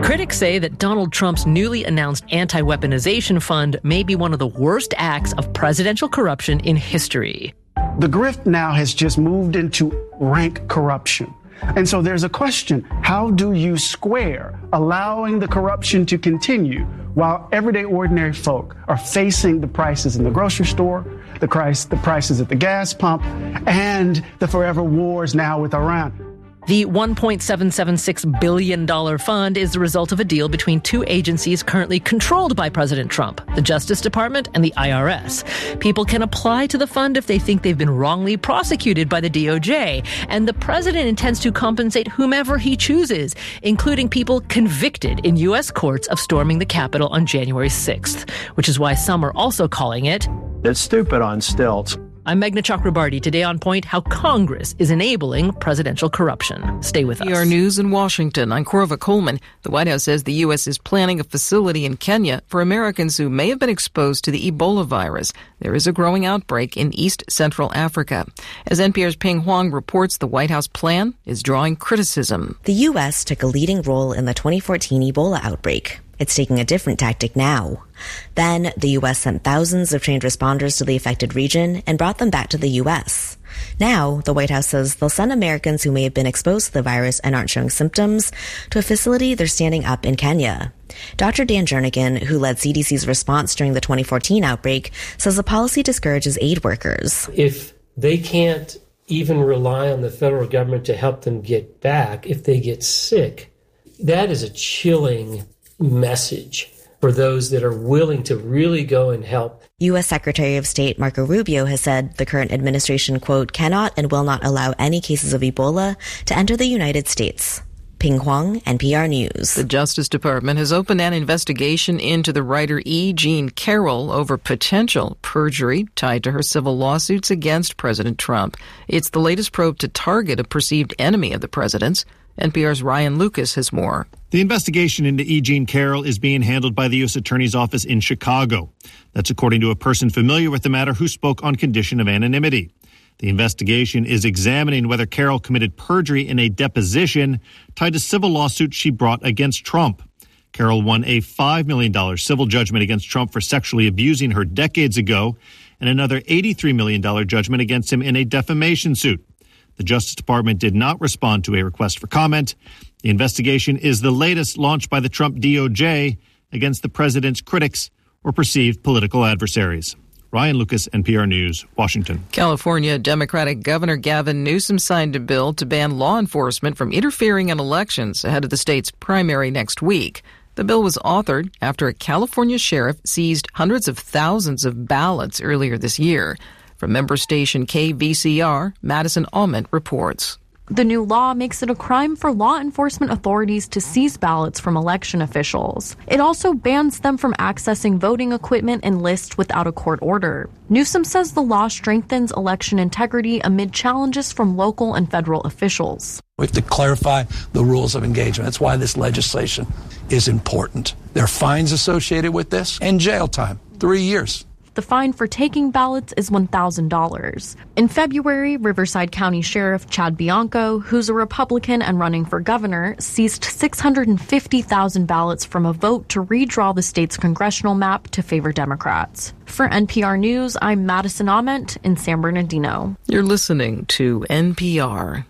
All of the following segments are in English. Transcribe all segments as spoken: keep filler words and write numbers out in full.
Critics say that Donald Trump's newly announced anti-weaponization fund may be one of the worst acts of presidential corruption in history. The grift now has just moved into rank corruption. And so there's a question, how do you square allowing the corruption to continue while everyday ordinary folk are facing the prices in the grocery store, the price, the prices at the gas pump, and the forever wars now with Iran? The one point seven seven six billion dollars fund is the result of a deal between two agencies currently controlled by President Trump, the Justice Department and the I R S. People can apply to the fund if they think they've been wrongly prosecuted by the D O J, and the president intends to compensate whomever he chooses, including people convicted in U S courts of storming the Capitol on January sixth, which is why some are also calling it... It's stupid on stilts. I'm Meghna Chakrabarti. Today on Point, how Congress is enabling presidential corruption. Stay with us. P R News in Washington. I'm Corva Coleman. The White House says the U S is planning a facility in Kenya for Americans who may have been exposed to the Ebola virus. There is a growing outbreak in East Central Africa. As N P R's Ping Huang reports, the White House plan is drawing criticism. The U S took a leading role in the twenty fourteen Ebola outbreak. It's taking a different tactic now. Then, the U S sent thousands of trained responders to the affected region and brought them back to the U S. Now, the White House says they'll send Americans who may have been exposed to the virus and aren't showing symptoms to a facility they're standing up in Kenya. Doctor Dan Jernigan, who led C D C's response during the twenty fourteen outbreak, says the policy discourages aid workers. If they can't even rely on the federal government to help them get back if they get sick, that is a chilling message for those that are willing to really go and help. U S Secretary of State Marco Rubio has said the current administration, quote, cannot and will not allow any cases of Ebola to enter the United States. Ping Huang, N P R News. The Justice Department has opened an investigation into the writer E. Jean Carroll over potential perjury tied to her civil lawsuits against President Trump. It's the latest probe to target a perceived enemy of the president's. N P R's Ryan Lucas has more. The investigation into E. Jean Carroll is being handled by the U S Attorney's Office in Chicago. That's according to a person familiar with the matter who spoke on condition of anonymity. The investigation is examining whether Carroll committed perjury in a deposition tied to civil lawsuits she brought against Trump. Carroll won a five million dollars civil judgment against Trump for sexually abusing her decades ago and another eighty-three million dollars judgment against him in a defamation suit. The Justice Department did not respond to a request for comment. The investigation is the latest launched by the Trump D O J against the president's critics or perceived political adversaries. Ryan Lucas, N P R News, Washington. California Democratic Governor Gavin Newsom signed a bill to ban law enforcement from interfering in elections ahead of the state's primary next week. The bill was authored after a California sheriff seized hundreds of thousands of ballots earlier this year. From member station K V C R, Madison Alment reports. The new law makes it a crime for law enforcement authorities to seize ballots from election officials. It also bans them from accessing voting equipment and lists without a court order. Newsom says the law strengthens election integrity amid challenges from local and federal officials. We have to clarify the rules of engagement. That's why this legislation is important. There are fines associated with this and jail time, three years. The fine for taking ballots is one thousand dollars. In February, Riverside County Sheriff Chad Bianco, who's a Republican and running for governor, seized six hundred fifty thousand ballots from a vote to redraw the state's congressional map to favor Democrats. For N P R News, I'm Madison Ament in San Bernardino. You're listening to N P R.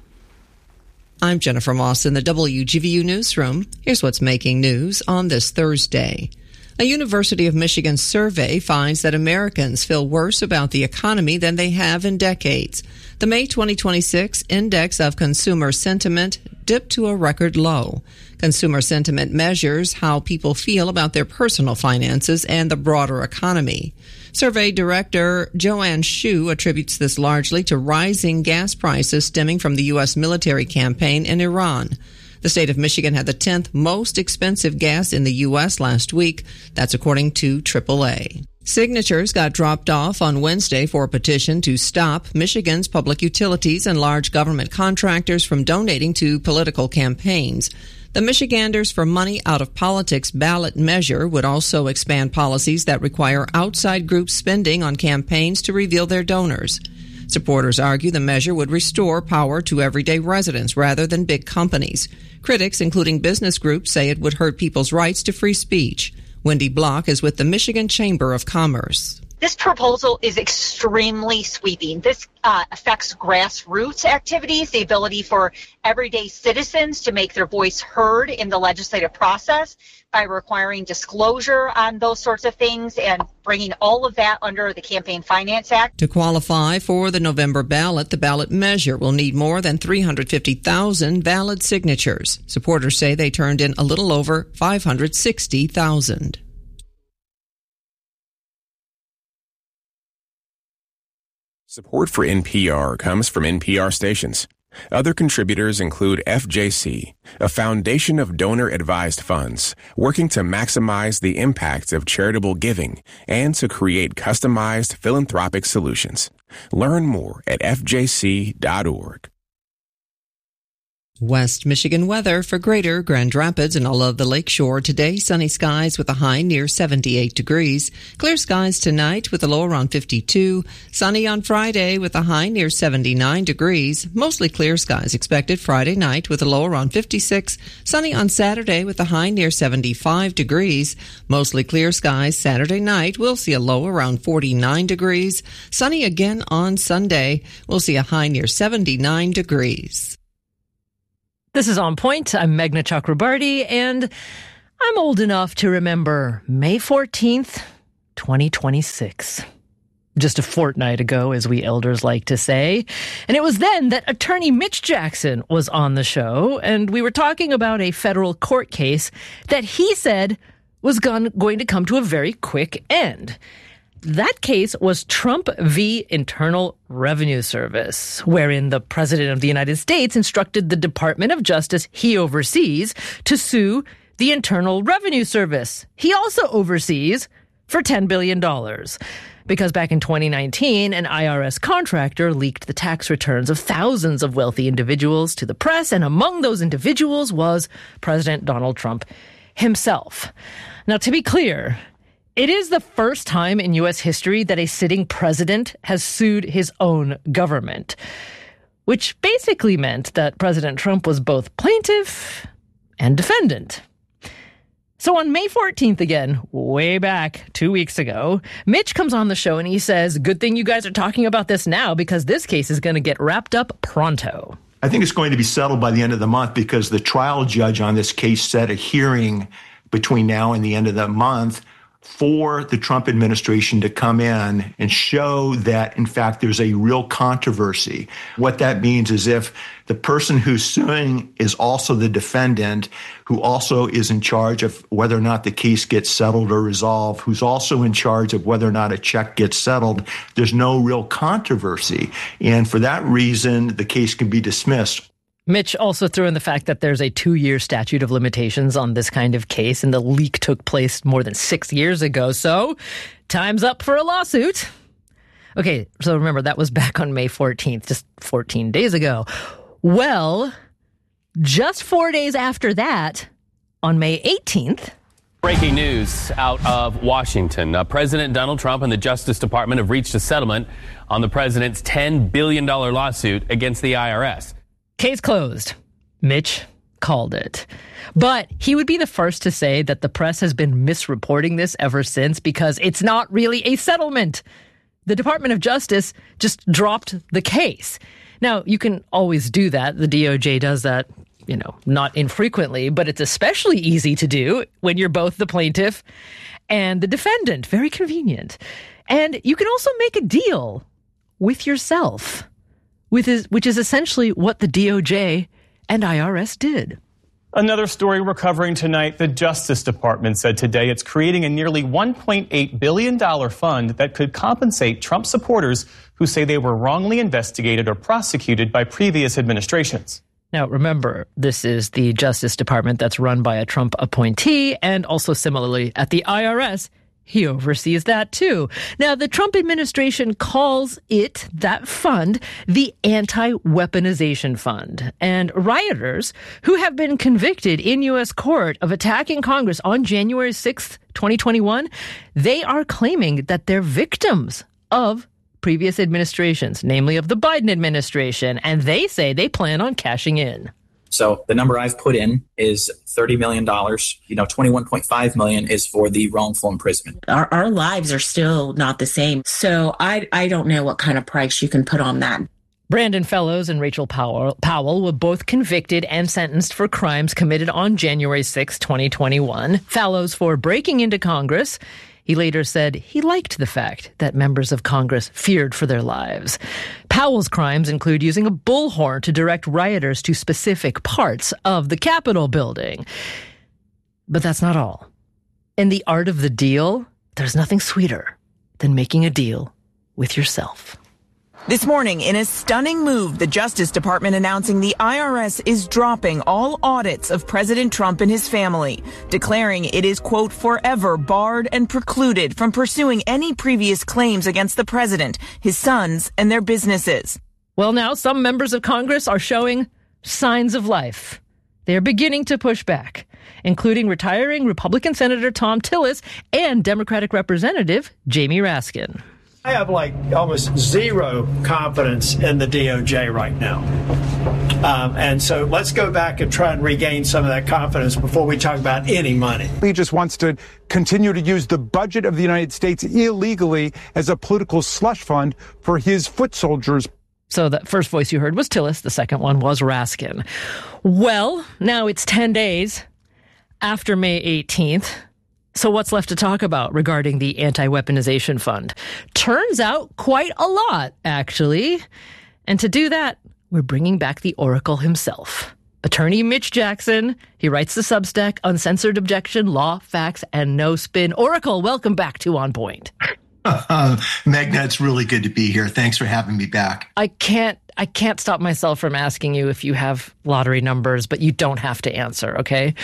I'm Jennifer Moss in the W G V U newsroom. Here's what's making news on this Thursday. A University of Michigan survey finds that Americans feel worse about the economy than they have in decades. The May twenty twenty-six Index of Consumer Sentiment dipped to a record low. Consumer sentiment measures how people feel about their personal finances and the broader economy. Survey Director Joanne Shu attributes this largely to rising gas prices stemming from the U S military campaign in Iran. The state of Michigan had the tenth most expensive gas in the U S last week. That's according to triple A. Signatures got dropped off on Wednesday for a petition to stop Michigan's public utilities and large government contractors from donating to political campaigns. The Michiganders for Money Out of Politics ballot measure would also expand policies that require outside groups spending on campaigns to reveal their donors. Supporters argue the measure would restore power to everyday residents rather than big companies. Critics, including business groups, say it would hurt people's rights to free speech. Wendy Block is with the Michigan Chamber of Commerce. This proposal is extremely sweeping. This uh, affects grassroots activities, the ability for everyday citizens to make their voice heard in the legislative process by requiring disclosure on those sorts of things and bringing all of that under the Campaign Finance Act. To qualify for the November ballot, the ballot measure will need more than three hundred fifty thousand valid signatures. Supporters say they turned in a little over five hundred sixty thousand. Support for N P R comes from N P R stations. Other contributors include F J C, a foundation of donor-advised funds working to maximize the impact of charitable giving and to create customized philanthropic solutions. Learn more at f j c dot org. West Michigan weather for Greater Grand Rapids and all of the lakeshore. Today, sunny skies with a high near seventy-eight degrees. Clear skies tonight with a low around fifty-two. Sunny on Friday with a high near seventy-nine degrees. Mostly clear skies expected Friday night with a low around fifty-six. Sunny on Saturday with a high near seventy-five degrees. Mostly clear skies Saturday night. We'll see a low around forty-nine degrees. Sunny again on Sunday. We'll see a high near seventy-nine degrees. This is On Point. I'm Meghna Chakrabarti, and I'm old enough to remember May fourteenth, twenty twenty-six. Just a fortnight ago, as we elders like to say. And it was then that attorney Mitch Jackson was on the show, and we were talking about a federal court case that he said was going to come to a very quick end. That case was Trump v. Internal Revenue Service, wherein the President of the United States instructed the Department of Justice he oversees to sue the Internal Revenue Service he also oversees for ten billion dollars. Because back in twenty nineteen, an I R S contractor leaked the tax returns of thousands of wealthy individuals to the press, and among those individuals was President Donald Trump himself. Now, to be clear, it is the first time in U S history that a sitting president has sued his own government, which basically meant that President Trump was both plaintiff and defendant. So on May fourteenth again, way back two weeks ago, Mitch comes on the show and he says, good thing you guys are talking about this now because this case is going to get wrapped up pronto. I think it's going to be settled by the end of the month because the trial judge on this case set a hearing between now and the end of the month for the Trump administration to come in and show that, in fact, there's a real controversy. What that means is if the person who's suing is also the defendant, who also is in charge of whether or not the case gets settled or resolved, who's also in charge of whether or not a check gets settled, there's no real controversy. And for that reason, the case can be dismissed. Mitch also threw in the fact that there's a two-year statute of limitations on this kind of case, and the leak took place more than six years ago, so time's up for a lawsuit. Okay, so remember, that was back on May fourteenth, just fourteen days ago. Well, just four days after that, on May eighteenth... Breaking news out of Washington. Uh, President Donald Trump and the Justice Department have reached a settlement on the president's ten billion dollars lawsuit against the I R S. Case closed. Mitch called it. But he would be the first to say that the press has been misreporting this ever since because it's not really a settlement. The Department of Justice just dropped the case. Now, you can always do that. The D O J does that, you know, not infrequently, but it's especially easy to do when you're both the plaintiff and the defendant. Very convenient. And you can also make a deal with yourself. With his, which is essentially what the D O J and I R S did. Another story we're covering tonight, the Justice Department said today it's creating a nearly one point eight billion dollars fund that could compensate Trump supporters who say they were wrongly investigated or prosecuted by previous administrations. Now, remember, this is the Justice Department that's run by a Trump appointee, and also similarly at the I R S, he oversees that too. Now, the Trump administration calls it, that fund, the Anti-Weaponization Fund. And rioters who have been convicted in U S court of attacking Congress on January sixth, twenty twenty-one, they are claiming that they're victims of previous administrations, namely of the Biden administration, and they say they plan on cashing in. So the number I've put in is thirty million dollars. You know, twenty-one point five million dollars is for the wrongful imprisonment. Our, our lives are still not the same. So I, I don't know what kind of price you can put on that. Brandon Fellows and Rachel Powell, Powell were both convicted and sentenced for crimes committed on January sixth, twenty twenty-one. Fellows for breaking into Congress. He later said he liked the fact that members of Congress feared for their lives. Powell's crimes include using a bullhorn to direct rioters to specific parts of the Capitol building. But that's not all. In the art of the deal, there's nothing sweeter than making a deal with yourself. This morning, in a stunning move, the Justice Department announcing the I R S is dropping all audits of President Trump and his family, declaring it is, quote, forever barred and precluded from pursuing any previous claims against the president, his sons, and their businesses. Well, now some members of Congress are showing signs of life. They're beginning to push back, including retiring Republican Senator Thom Tillis and Democratic Representative Jamie Raskin. I have like almost zero confidence in the D O J right now. Um, and so let's go back and try and regain some of that confidence before we talk about any money. He just wants to continue to use the budget of the United States illegally as a political slush fund for his foot soldiers. So the first voice you heard was Tillis. The second one was Raskin. Well, now it's ten days after May eighteenth. So what's left to talk about regarding the anti-weaponization fund? Turns out quite a lot, actually. And to do that, we're bringing back the Oracle himself. Attorney Mitch Jackson. He writes the Substack, Uncensored Objection, Law, Facts, and No Spin. Oracle, welcome back to On Point. Uh, Magna, it's really good to be here. Thanks for having me back. I can't I can't stop myself from asking you if you have lottery numbers, but you don't have to answer, okay?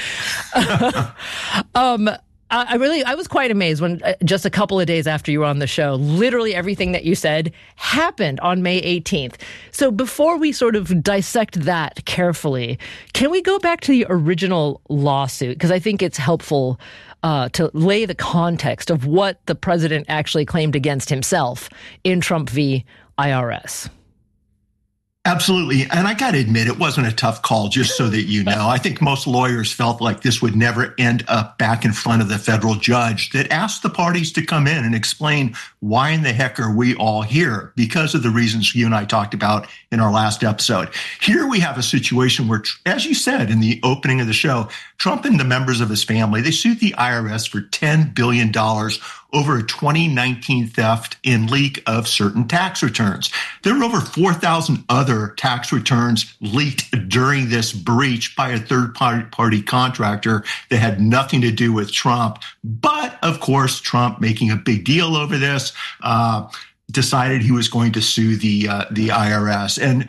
um I really, I was quite amazed when uh, just a couple of days after you were on the show, literally everything that you said happened on May eighteenth. So before we sort of dissect that carefully, can we go back to the original lawsuit? Because I think it's helpful uh, to lay the context of what the president actually claimed against himself in Trump v. I R S. Absolutely. And I got to admit, it wasn't a tough call, just so that you know. I think most lawyers felt like this would never end up back in front of the federal judge that asked the parties to come in and explain why in the heck are we all here, because of the reasons you and I talked about in our last episode. Here we have a situation where, as you said in the opening of the show, Trump and the members of his family, they sued the I R S for ten billion dollars over a twenty nineteen theft and leak of certain tax returns. There were over four thousand other tax returns leaked during this breach by a third-party contractor that had nothing to do with Trump. But, of course, Trump, making a big deal over this, uh, decided he was going to sue the uh, the I R S. And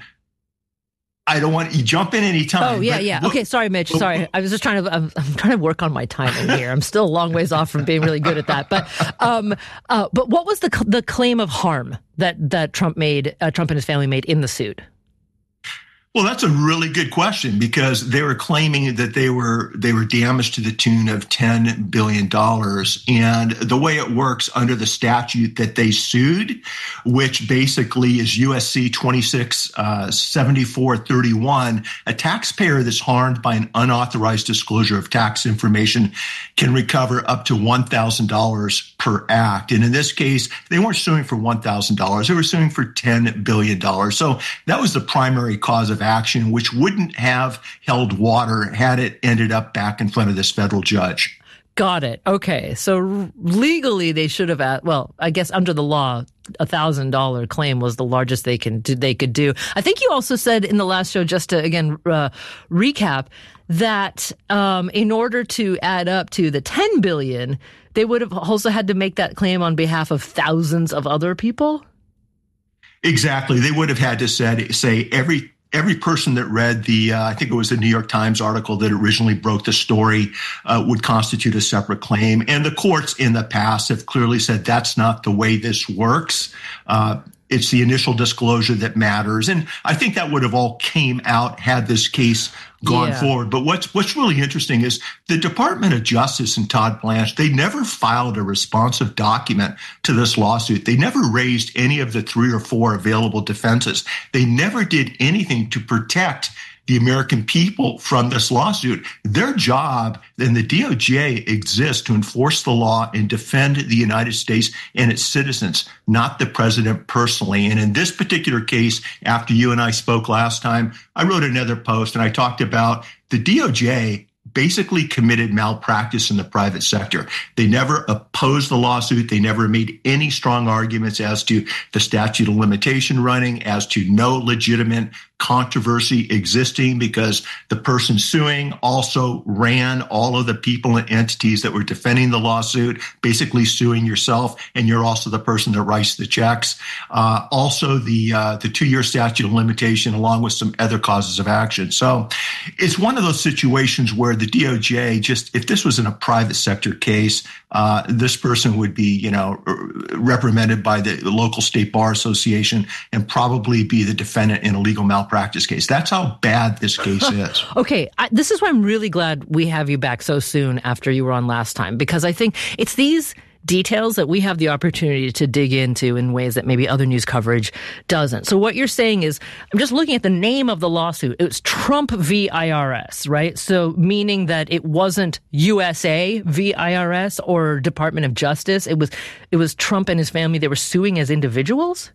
I don't want you jump in any time. Oh, yeah, yeah. What, okay, sorry, Mitch. Sorry. I was just trying to, I'm, I'm trying to work on my timing here. I'm still a long ways off from being really good at that. But um, uh, but what was the the claim of harm that, that Trump made, uh, Trump and his family made in the suit? Well, that's a really good question, because they were claiming that they were they were damaged to the tune of ten billion dollars. And the way it works under the statute that they sued, which basically is U S C twenty-six seventy-four thirty-one, a taxpayer that's harmed by an unauthorized disclosure of tax information can recover up to one thousand dollars per act. And in this case, they weren't suing for one thousand dollars. They were suing for ten billion dollars. So that was the primary cause of action, which wouldn't have held water had it ended up back in front of this federal judge. Got it. Okay. So legally, they should have, at, well, I guess under the law, a thousand dollar claim was the largest they can they could do. I think you also said in the last show, just to again uh, recap, that um, in order to add up to the ten billion, they would have also had to make that claim on behalf of thousands of other people. Exactly. They would have had to say, say every Every person that read the, uh, I think it was the New York Times article that originally broke the story, uh, would constitute a separate claim. And the courts in the past have clearly said that's not the way this works. Uh, it's the initial disclosure that matters. And I think that would have all came out had this case gone yeah. forward. But what's what's really interesting is the Department of Justice and Todd Blanche, they never filed a responsive document to this lawsuit. They never raised any of the three or four available defenses. They never did anything to protect the American people from this lawsuit. Their job and the D O J exists to enforce the law and defend the United States and its citizens, not the president personally. And in this particular case, after you and I spoke last time, I wrote another post and I talked about the D O J basically committed malpractice in the private sector. They never opposed the lawsuit. They never made any strong arguments as to the statute of limitation running, as to no legitimate controversy existing, because the person suing also ran all of the people and entities that were defending the lawsuit, basically suing yourself, and you're also the person that writes the checks. Uh, also, the uh, the two-year statute of limitation, along with some other causes of action. So it's one of those situations where the D O J just, if this was in a private sector case, uh, this person would be, you know, reprimanded by the local state bar association and probably be the defendant in a legal malpractice practice case. That's how bad this case is. Okay, I, this is why I'm really glad we have you back so soon after you were on last time, because I think it's these details that we have the opportunity to dig into in ways that maybe other news coverage doesn't. So what you're saying is, I'm just looking at the name of the lawsuit. It was Trump v. I R S, right? So meaning that it wasn't U S A v. I R S or Department of Justice. It was it was Trump and his family. They were suing as individuals?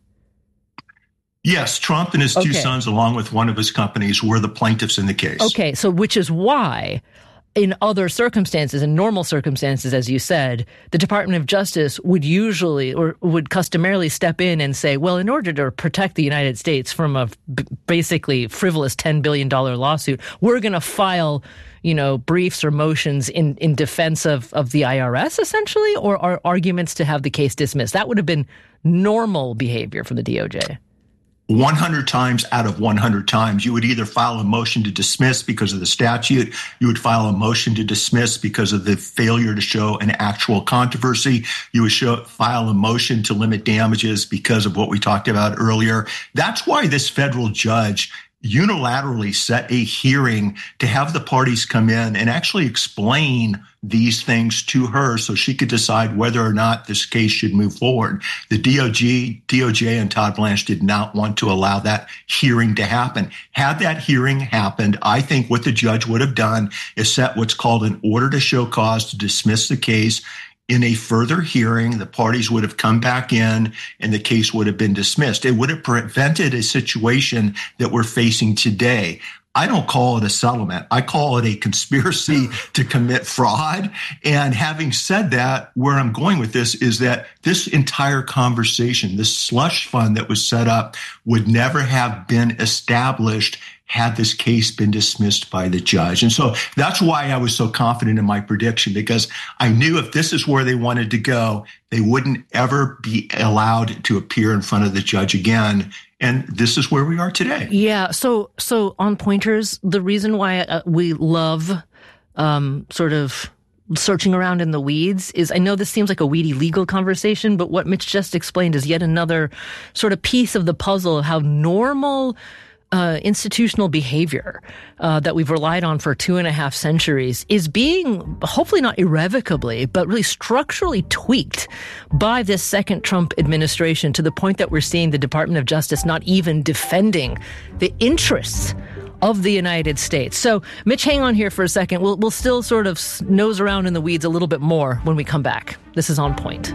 Yes, Trump and his two okay. sons, along with one of his companies, were the plaintiffs in the case. Okay, so which is why, in other circumstances, in normal circumstances, as you said, the Department of Justice would usually or would customarily step in and say, well, in order to protect the United States from a b- basically frivolous ten billion dollars lawsuit, we're going to file, you know, briefs or motions in, in defense of, of the I R S, essentially, or are arguments to have the case dismissed. That would have been normal behavior from the D O J. one hundred times out of one hundred times, you would either file a motion to dismiss because of the statute, you would file a motion to dismiss because of the failure to show an actual controversy, you would show, file a motion to limit damages because of what we talked about earlier. That's why this federal judge unilaterally set a hearing to have the parties come in and actually explain these things to her so she could decide whether or not this case should move forward. The D O J, D O J and Todd Blanche did not want to allow that hearing to happen. Had that hearing happened, I think what the judge would have done is set what's called an order to show cause to dismiss the case. In a further hearing, the parties would have come back in and the case would have been dismissed. It would have prevented a situation that we're facing today. I don't call it a settlement. I call it a conspiracy to commit fraud. And having said that, where I'm going with this is that this entire conversation, this slush fund that was set up, would never have been established had this case been dismissed by the judge. And so that's why I was so confident in my prediction, because I knew if this is where they wanted to go, they wouldn't ever be allowed to appear in front of the judge again. And this is where we are today. Yeah. So, so on Pointers, the reason why uh, we love um, sort of searching around in the weeds is, I know this seems like a weedy legal conversation, but what Mitch just explained is yet another sort of piece of the puzzle of how normal Uh, institutional behavior uh, that we've relied on for two and a half centuries is being, hopefully not irrevocably, but really structurally tweaked by this second Trump administration, to the point that we're seeing the Department of Justice not even defending the interests of the United States. So, Mitch, hang on here for a second. We'll, we'll still sort of nose around in the weeds a little bit more when we come back. This is On Point.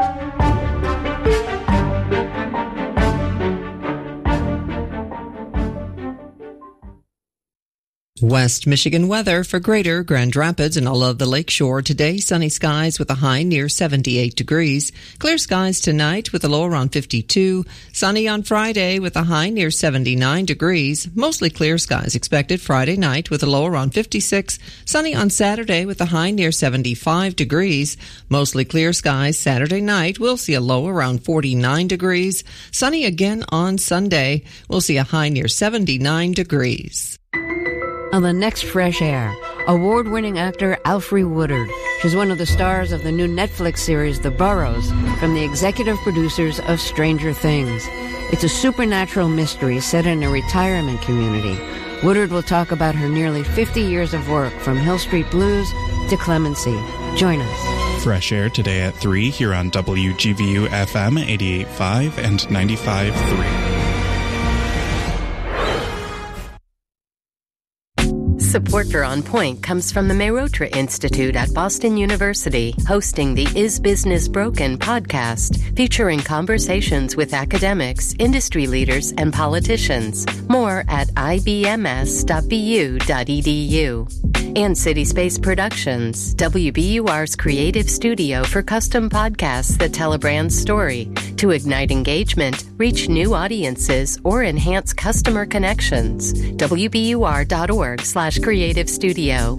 West Michigan weather for Greater Grand Rapids and all of the lakeshore. Today, sunny skies with a high near seventy-eight degrees. Clear skies tonight with a low around fifty-two. Sunny on Friday with a high near seventy-nine degrees. Mostly clear skies expected Friday night with a low around fifty-six. Sunny on Saturday with a high near seventy-five degrees. Mostly clear skies Saturday night. We'll see a low around forty-nine degrees. Sunny again on Sunday. We'll see a high near seventy-nine degrees. On the next Fresh Air, award-winning actor Alfre Woodard. She's one of the stars of the new Netflix series The Burrows, from the executive producers of Stranger Things. It's a supernatural mystery set in a retirement community. Woodard will talk about her nearly fifty years of work from Hill Street Blues to Clemency. Join us. Fresh Air today at three here on W G V U F M eighty-eight point five and ninety-five point three. Support for On Point comes from the Mehrotra Institute at Boston University, hosting the Is Business Broken podcast, featuring conversations with academics, industry leaders, and politicians. More at I B M S dot B U dot E D U. And City Space Productions, W B U R's creative studio for custom podcasts that tell a brand's story. To ignite engagement, reach new audiences, or enhance customer connections. W B U R dot org slash creative studio.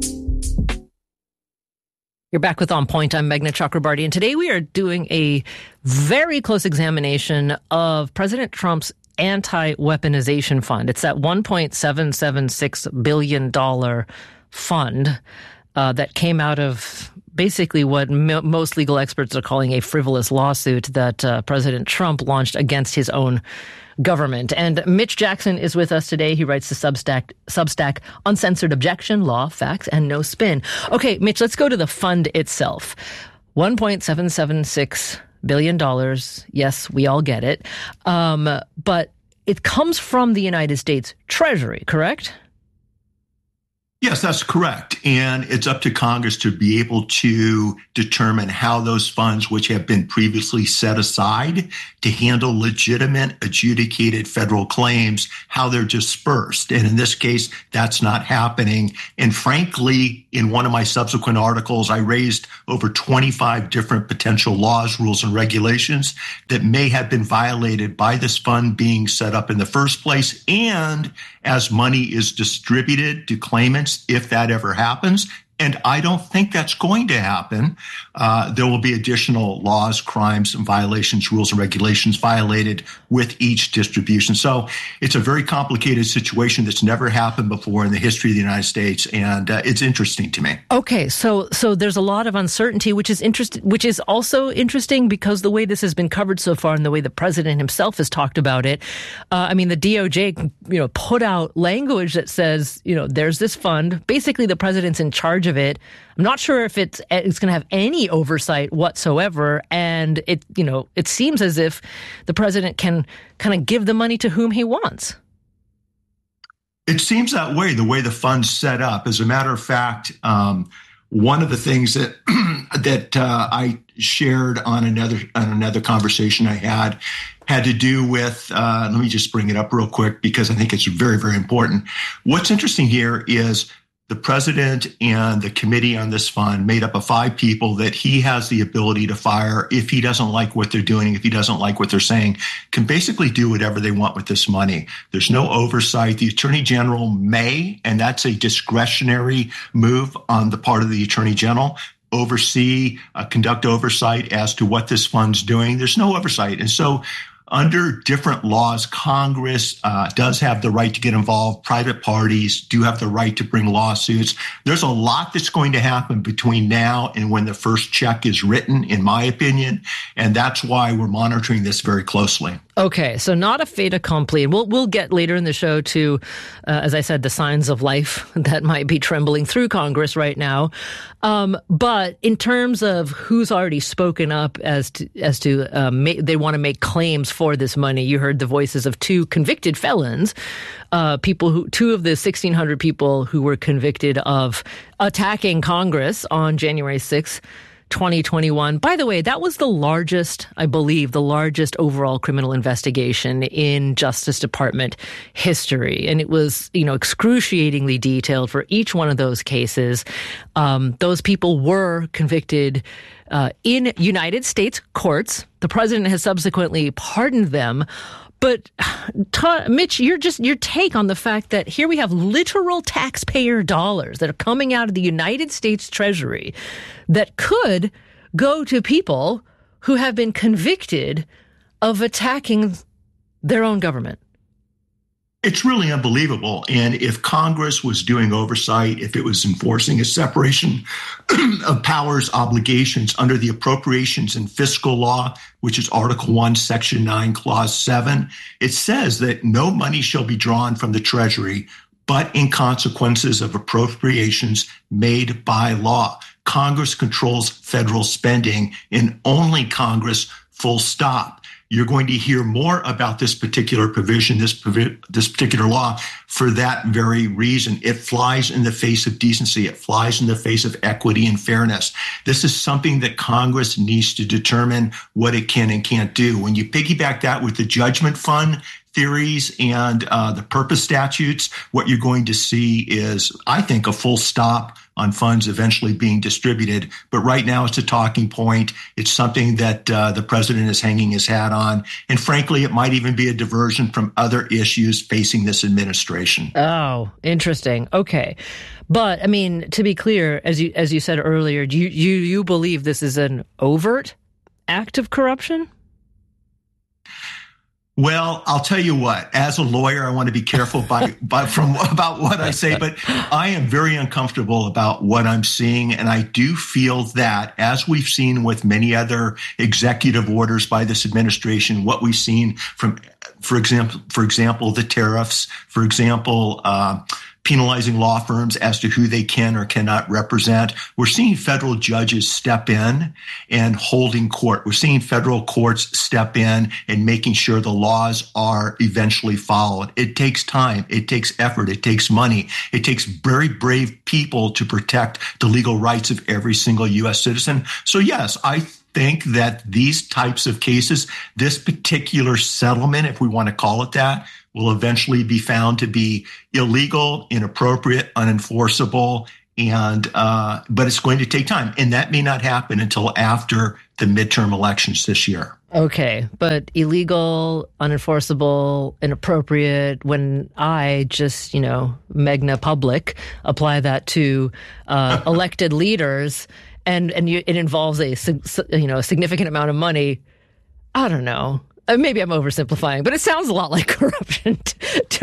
You're back with On Point. I'm Meghna Chakrabarty, and today we are doing a very close examination of President Trump's anti-weaponization fund. It's that one point seven seven six billion dollars fund uh, that came out of basically what m- most legal experts are calling a frivolous lawsuit that uh, President Trump launched against his own government. And Mitch Jackson is with us today. He writes the Substack, Substack Uncensored Objection, Law, Facts, and No Spin. Okay, Mitch, let's go to the fund itself. one point seven seven six billion dollars. Yes, we all get it. Um, but it comes from the United States Treasury, correct? Yes, that's correct. And it's up to Congress to be able to determine how those funds, which have been previously set aside to handle legitimate adjudicated federal claims, how they're dispersed. And in this case, that's not happening. And frankly, in one of my subsequent articles, I raised over twenty-five different potential laws, rules, and regulations that may have been violated by this fund being set up in the first place. And as money is distributed to claimants, if that ever happens, and I don't think that's going to happen, uh, there will be additional laws, crimes, and violations, rules, and regulations violated with each distribution. So it's a very complicated situation that's never happened before in the history of the United States, and uh, it's interesting to me. Okay, so so there's a lot of uncertainty, which is interest, which is also interesting because the way this has been covered so far and the way the president himself has talked about it. Uh, I mean, the D O J, you know, put out language that says, you know, there's this fund. Basically, the president's in charge of it. I'm not sure if it's it's going to have any oversight whatsoever, and it you know it seems as if the president can kind of give the money to whom he wants. It seems that way, the way the fund's set up. As a matter of fact, um, one of the things that that uh, I shared on another on another conversation I had had to do with. Uh, let me just bring it up real quick because I think it's very, very important. What's interesting here is the president and the committee on this fund made up of five people that he has the ability to fire if he doesn't like what they're doing, if he doesn't like what they're saying, can basically do whatever they want with this money. There's no oversight. The attorney general may, and that's a discretionary move on the part of the attorney general, oversee, uh, conduct oversight as to what this fund's doing. There's no oversight. And so under different laws, Congress uh, does have the right to get involved. Private parties do have the right to bring lawsuits. There's a lot that's going to happen between now and when the first check is written, in my opinion, and that's why we're monitoring this very closely. Okay, so not a fait accompli. We'll we'll get later in the show to, uh, as I said, the signs of life that might be trembling through Congress right now. Um, but in terms of who's already spoken up as to as to uh, ma- they want to make claims for this money, you heard the voices of two convicted felons, uh, people who two of the sixteen hundred people who were convicted of attacking Congress on January sixth. twenty twenty-one. By the way, that was the largest, I believe, the largest overall criminal investigation in Justice Department history. And it was, you know, excruciatingly detailed for each one of those cases. Um, those people were convicted uh, in United States courts. The president has subsequently pardoned them. But Ta- Mitch, you're just your take on the fact that here we have literal taxpayer dollars that are coming out of the United States Treasury that could go to people who have been convicted of attacking their own government. It's really unbelievable. And if Congress was doing oversight, if it was enforcing a separation of powers obligations under the Appropriations and Fiscal Law, which is Article one, Section nine, Clause seven, it says that no money shall be drawn from the Treasury but in consequences of appropriations made by law. Congress controls federal spending, and only Congress, full stop. You're going to hear more about this particular provision, this provi- this particular law, for that very reason. It flies in the face of decency. It flies in the face of equity and fairness. This is something that Congress needs to determine what it can and can't do. When you piggyback that with the judgment fund theories and uh, the purpose statutes, what you're going to see is, I think, a full stop on funds eventually being distributed. But right now it's a talking point. It's something that uh, the president is hanging his hat on. And frankly, it might even be a diversion from other issues facing this administration. Oh, interesting. Okay. But I mean, to be clear, as you as you said earlier, do you you, you believe this is an overt act of corruption? Well, I'll tell you what, as a lawyer, I want to be careful by, by from about what I say, but I am very uncomfortable about what I'm seeing. And I do feel that, as we've seen with many other executive orders by this administration, what we've seen from, for example, for example, the tariffs, for example, uh, penalizing law firms as to who they can or cannot represent. We're seeing federal judges step in and holding court. We're seeing federal courts step in and making sure the laws are eventually followed. It takes time. It takes effort. It takes money. It takes very brave people to protect the legal rights of every single U S citizen. So yes, I think that these types of cases, this particular settlement, if we want to call it that, will eventually be found to be illegal, inappropriate, unenforceable, and uh, but it's going to take time. And that may not happen until after the midterm elections this year. Okay, but illegal, unenforceable, inappropriate, when I just, you know, magna public, apply that to uh, elected leaders, and, and you, it involves a, you know, a significant amount of money, I don't know. Maybe I'm oversimplifying, but it sounds a lot like corruption t- to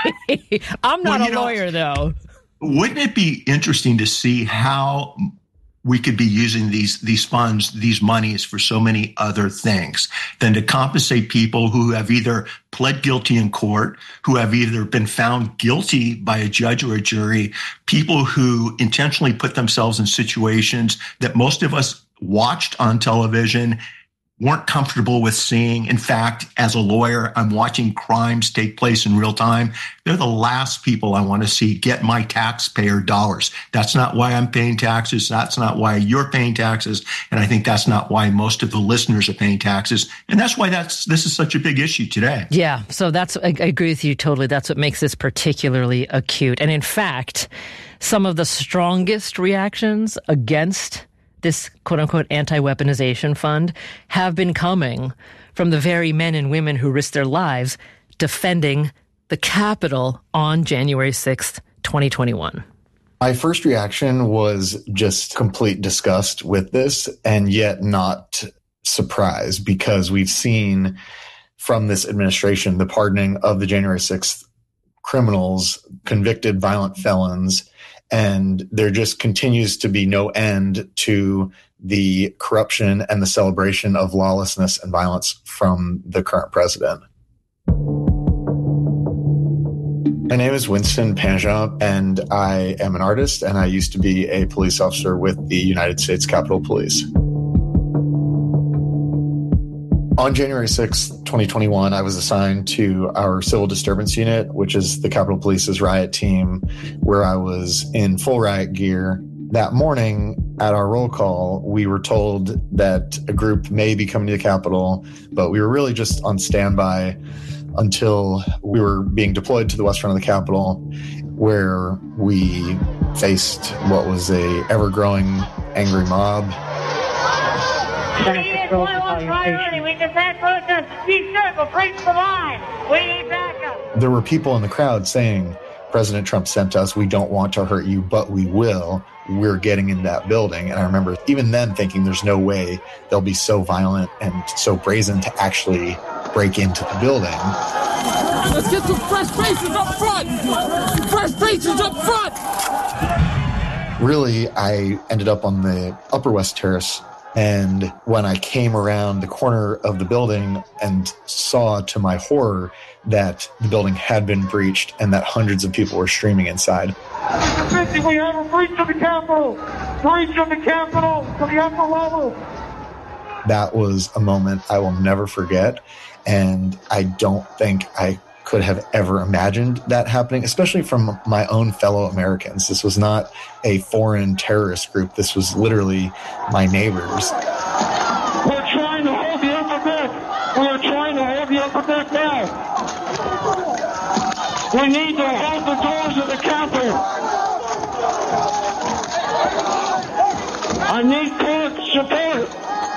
me. I'm not well, a know, lawyer, though. Wouldn't it be interesting to see how we could be using these these funds, these monies for so many other things than to compensate people who have either pled guilty in court, who have either been found guilty by a judge or a jury, people who intentionally put themselves in situations that most of us watched on television, weren't comfortable with seeing. In fact, as a lawyer, I'm watching crimes take place in real time. They're the last people I want to see get my taxpayer dollars. That's not why I'm paying taxes. That's not why you're paying taxes. And I think that's not why most of the listeners are paying taxes. And that's why that's this is such a big issue today. Yeah. So that's, I, I agree with you totally. That's what makes this particularly acute. And in fact, some of the strongest reactions against this quote-unquote anti-weaponization fund have been coming from the very men and women who risked their lives defending the Capitol on January sixth, twenty twenty-one. My first reaction was just complete disgust with this, and yet not surprise, because we've seen from this administration the pardoning of the January sixth criminals, convicted violent felons, and there just continues to be no end to the corruption and the celebration of lawlessness and violence from the current president. My name is Winston Panjab, and I am an artist, and I used to be a police officer with the United States Capitol Police. On January sixth, twenty twenty-one, I was assigned to our civil disturbance unit, which is the Capitol Police's riot team, where I was in full riot gear. That morning at our roll call, we were told that a group may be coming to the Capitol, but we were really just on standby until we were being deployed to the west front of the Capitol, where we faced what was a ever-growing angry mob. We just had protesters. Be careful, break the line. We need backup. There were people in the crowd saying, President Trump sent us. We don't want to hurt you, but we will. We're getting in that building. And I remember even then thinking there's no way they'll be so violent and so brazen to actually break into the building. Let's get some fresh faces up front. Fresh faces up front. Really, I ended up on the Upper West Terrace And when I came around the corner of the building and saw, to my horror, that the building had been breached and that hundreds of people were streaming inside. We have a breach of the Capitol! Breach of the Capitol to the upper level! That was a moment I will never forget. And I don't think I could have ever imagined that happening, especially from my own fellow Americans. This was not a foreign terrorist group. This was literally my neighbors. We're trying to hold the upper deck. We are trying to hold the upper deck now. We need to hold the doors of the Capitol. I need court support.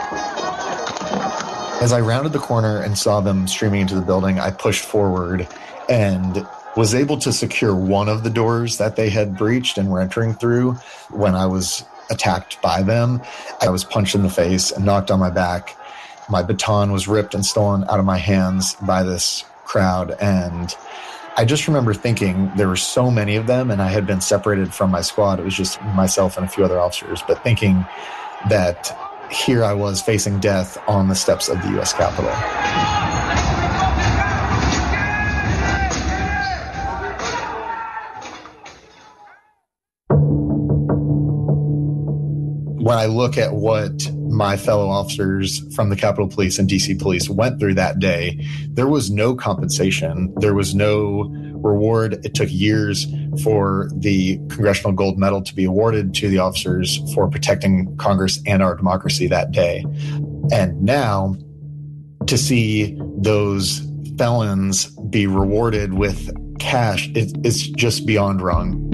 As I rounded the corner and saw them streaming into the building, I pushed forward and was able to secure one of the doors that they had breached and were entering through. When I was attacked by them, I was punched in the face and knocked on my back. My baton was ripped and stolen out of my hands by this crowd. And I just remember thinking there were so many of them, and I had been separated from my squad. It was just myself and a few other officers, but thinking that here I was facing death on the steps of the U S Capitol. When I look at what my fellow officers from the Capitol Police and D C Police went through that day, there was no compensation. There was no reward. It took years for the Congressional Gold Medal to be awarded to the officers for protecting Congress and our democracy that day. And now to see those felons be rewarded with cash, it, it's just beyond wrong.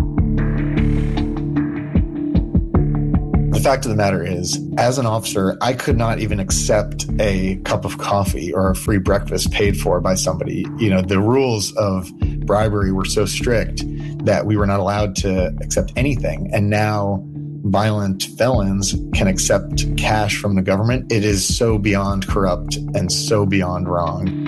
The fact of the matter is, as an officer, I could not even accept a cup of coffee or a free breakfast paid for by somebody. You know, the rules of bribery were so strict that we were not allowed to accept anything. And now violent felons can accept cash from the government. It is so beyond corrupt and so beyond wrong.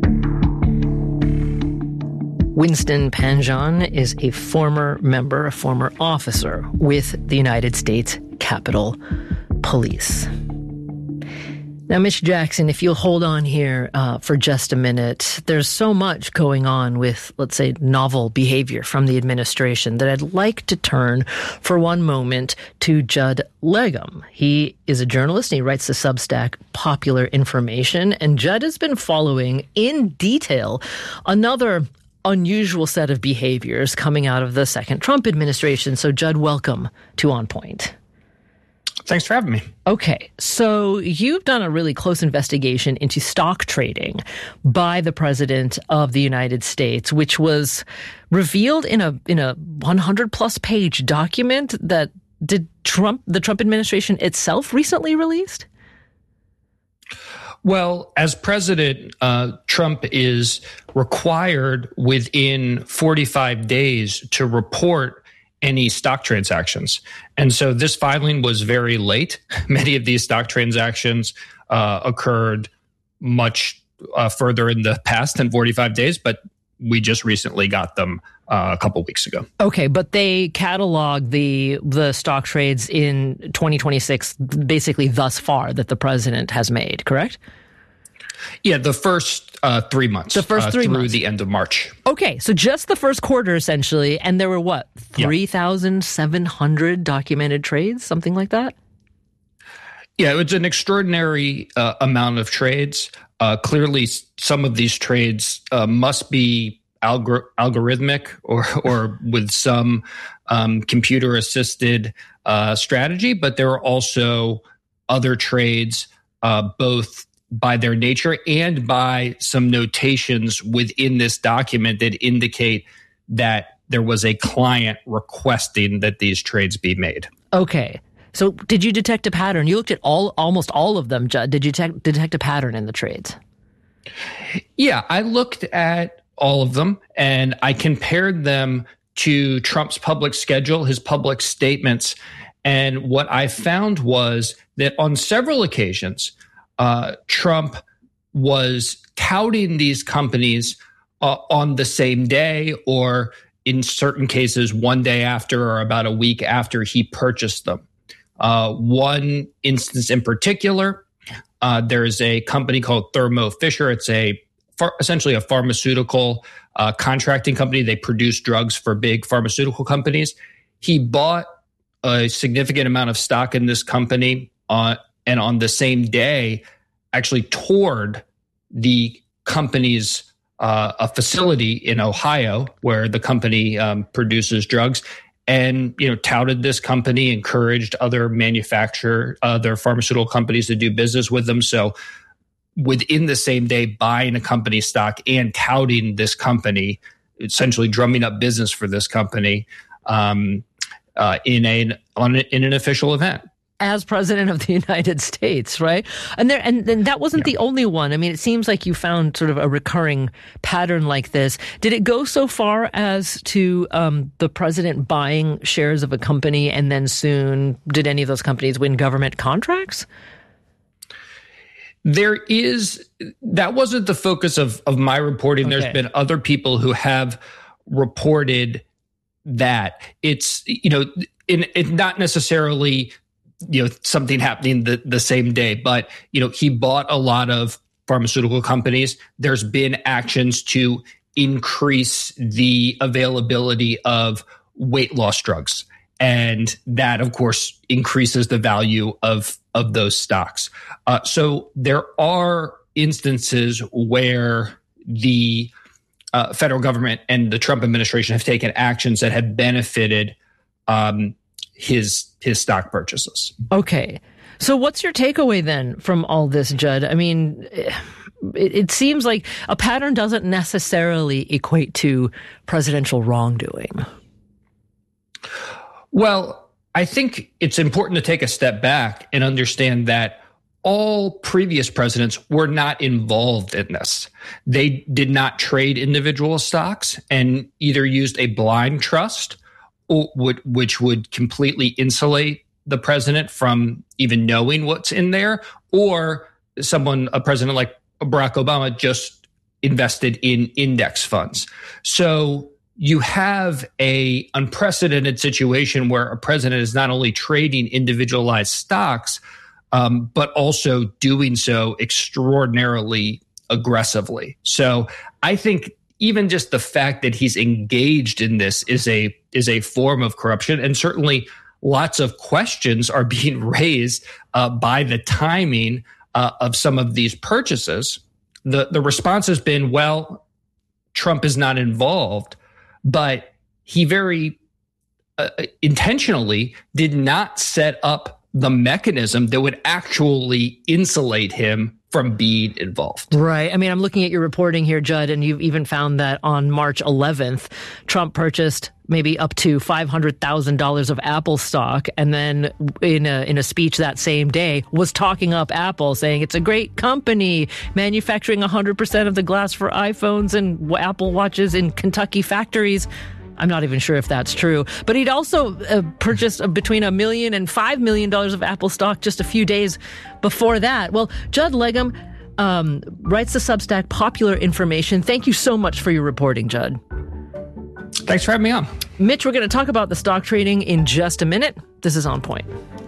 Winston Panjan is a former member, a former officer with the United States Capitol Police. Now, Miz Jackson, if you'll hold on here uh, for just a minute, there's so much going on with, let's say, novel behavior from the administration that I'd like to turn for one moment to Judd Legum. He is a journalist and he writes the Substack Popular Information, and Judd has been following in detail another unusual set of behaviors coming out of the second Trump administration. So, Judd, welcome to On Point. Thanks for having me. Okay, so you've done a really close investigation into stock trading by the President of the United States, which was revealed in a in a one hundred plus page document that did Trump the Trump administration itself recently released? Well, as president, uh, Trump is required within forty-five days to report any stock transactions. And so this filing was very late. Many of these stock transactions uh, occurred much uh, further in the past than forty-five days, but we just recently got them uh, a couple weeks ago. Okay, but they catalog the the stock trades in twenty twenty-six, basically thus far, that the president has made, correct? Yeah, the first uh, three months. The first three uh, through months. the end of March. Okay, so just the first quarter, essentially, and there were, what, three thousand seven hundred documented trades, something like that? Yeah, it's an extraordinary uh, amount of trades. Uh, clearly, some of these trades uh, must be algor- algorithmic or, or with some um, computer-assisted uh, strategy, but there are also other trades, uh, both by their nature and by some notations within this document that indicate that there was a client requesting that these trades be made. Okay. So did you detect a pattern? You looked at all, almost all of them, Judd. Did you te- detect a pattern in the trades? Yeah, I looked at all of them and I compared them to Trump's public schedule, his public statements. And what I found was that on several occasions, Uh, Trump was touting these companies uh, on the same day, or in certain cases, one day after or about a week after he purchased them. Uh, one instance in particular, uh, there is a company called Thermo Fisher. It's a far, essentially a pharmaceutical uh, contracting company. They produce drugs for big pharmaceutical companies. He bought a significant amount of stock in this company, uh, and on the same day, actually toured the company's uh, a facility in Ohio where the company um, produces drugs, and you know touted this company, encouraged other manufacturer, other pharmaceutical companies to do business with them. So within the same day, buying a company stock and touting this company, essentially drumming up business for this company um, uh, in a on a, in an official event. As president of the United States, right? And there, and, and that wasn't yeah. the only one. I mean, it seems like you found sort of a recurring pattern like this. Did it go so far as to um, the president buying shares of a company, and then soon did any of those companies win government contracts? There is, that wasn't the focus of, of my reporting. Okay. There's been other people who have reported that. It's, you know, in, it's not necessarily you know, something happening the, the same day. But, you know, he bought a lot of pharmaceutical companies. There's been actions to increase the availability of weight loss drugs. And that, of course, increases the value of, of those stocks. Uh, so there are instances where the uh, federal government and the Trump administration have taken actions that have benefited um his his stock purchases. Okay. So what's your takeaway then from all this, Judd? I mean, it, it seems like a pattern doesn't necessarily equate to presidential wrongdoing. Well, I think it's important to take a step back and understand that all previous presidents were not involved in this. They did not trade individual stocks and either used a blind trust, Would, which would completely insulate the president from even knowing what's in there, or someone, a president like Barack Obama, just invested in index funds. So you have a unprecedented situation where a president is not only trading individualized stocks, um, but also doing so extraordinarily aggressively. So I think even just the fact that he's engaged in this is a is a form of corruption, and certainly lots of questions are being raised uh, by the timing uh, of some of these purchases. The the response has been, well, Trump is not involved, but he very uh, intentionally did not set up the mechanism that would actually insulate him from being involved. Right. I mean, I'm looking at your reporting here, Judd, and you've even found that on March eleventh, Trump purchased maybe up to five hundred thousand dollars of Apple stock, and then in a, in a speech that same day was talking up Apple, saying it's a great company, manufacturing one hundred percent of the glass for iPhones and Apple Watches in Kentucky factories. I'm not even sure if that's true. But he'd also uh, purchased uh, between a million and five million dollars of Apple stock just a few days before that. Well, Judd Legum um, writes the Substack Popular Information. Thank you so much for your reporting, Judd. Thanks for having me on. Mitch, we're going to talk about the stock trading in just a minute. This is On Point.